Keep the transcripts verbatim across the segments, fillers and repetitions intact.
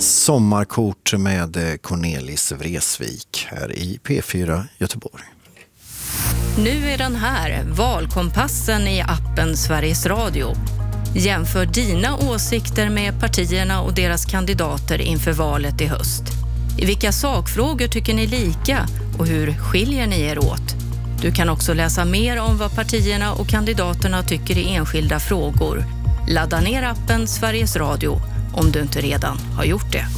Sommarkort med Cornelis Vreeswijk här i P fyra Göteborg. Nu är den här, valkompassen i appen Sveriges Radio. Jämför dina åsikter med partierna och deras kandidater inför valet i höst. I vilka sakfrågor tycker ni lika och hur skiljer ni er åt? Du kan också läsa mer om vad partierna och kandidaterna tycker i enskilda frågor. Ladda ner appen Sveriges Radio om du inte redan har gjort det.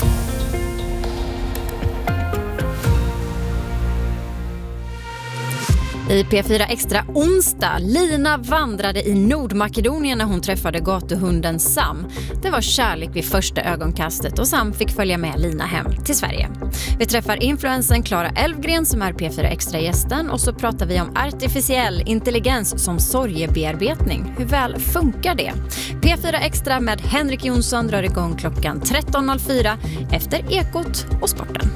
I P fyra Extra onsdag, Lina vandrade i Nordmakedonien när hon träffade gatuhunden Sam. Det var kärlek vid första ögonkastet och Sam fick följa med Lina hem till Sverige. Vi träffar influensen Clara Elfgren som är P fyra Extra-gästen och så pratar vi om artificiell intelligens som sorgebearbetning. Hur väl funkar det? P fyra Extra med Henrik Jonsson drar igång klockan tretton noll fyra efter Ekot och Sporten.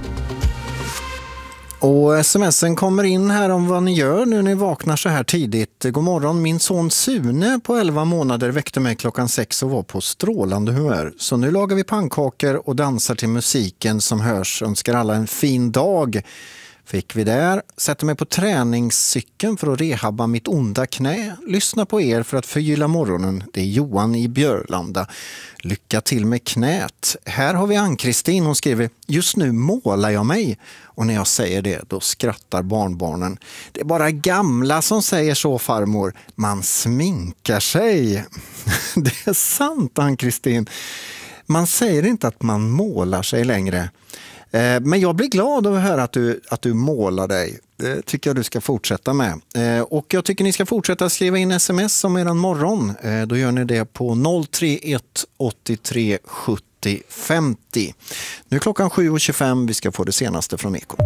Och smsen kommer in här om vad ni gör nu när ni vaknar så här tidigt. God morgon, min son Sune på elva månader väckte mig klockan sex och var på strålande humör. Så nu lagar vi pannkakor och dansar till musiken som hörs. Önskar alla en fin dag. Fick vi där. Sätter mig på träningscykeln för att rehabba mitt onda knä. Lyssna på er för att förgylla morgonen. Det är Johan i Björlanda. Lycka till med knät. Här har vi Ann-Kristin. Hon skriver, just nu målar jag mig. Och när jag säger det, då skrattar barnbarnen. Det är bara gamla som säger så, farmor. Man sminkar sig. Det är sant, Ann-Kristin. Man säger inte att man målar sig längre. Men jag blir glad över att höra att du, att du målar dig. Det tycker jag du ska fortsätta med. Och jag tycker ni ska fortsätta skriva in sms om eran morgon. Då gör ni det på noll tre ett åtta tre sjuttio femtio. Nu är klockan sju och tjugofem. Vi ska få det senaste från Ekot.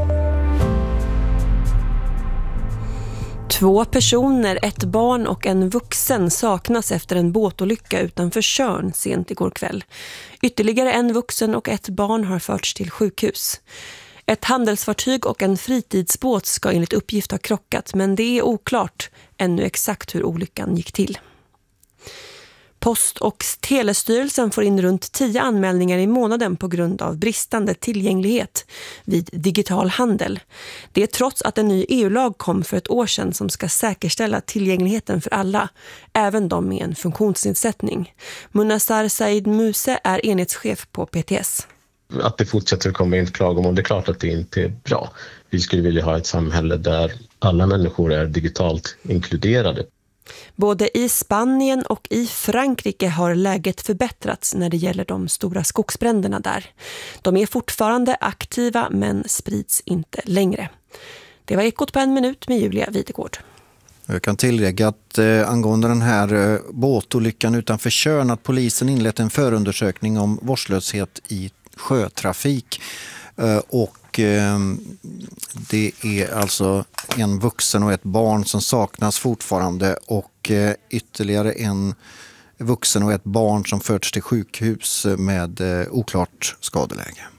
Två personer, ett barn och en vuxen saknas efter en båtolycka utanför Tjörn sent igår kväll. Ytterligare en vuxen och ett barn har förts till sjukhus. Ett handelsfartyg och en fritidsbåt ska enligt uppgift ha krockat, men det är oklart ännu exakt hur olyckan gick till. Post- och telestyrelsen får in runt tio anmälningar i månaden på grund av bristande tillgänglighet vid digital handel. Det är trots att en ny E U-lag kom för ett år sedan som ska säkerställa tillgängligheten för alla, även de med en funktionsnedsättning. Munassar Said Muse är enhetschef på P T S. Att det fortsätter att komma in klagomål, det är klart att det inte är bra. Vi skulle vilja ha ett samhälle där alla människor är digitalt inkluderade. Både i Spanien och i Frankrike har läget förbättrats när det gäller de stora skogsbränderna där. De är fortfarande aktiva men sprids inte längre. Det var Ekot på en minut med Julia Videgård. Jag kan tillägga att eh, angående den här eh, båtolyckan utanför Tjörn att polisen inlett en förundersökning om vårdslöshet i sjötrafik. Eh, och eh, det är alltså en vuxen och ett barn som saknas fortfarande och eh, ytterligare en vuxen och ett barn som förts till sjukhus med eh, oklart skadeläge.